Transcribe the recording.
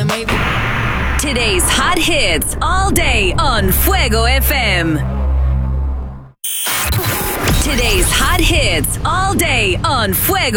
maybe. Today's hot hits all day on Fuego FM. Today's hot hits all day on Fuego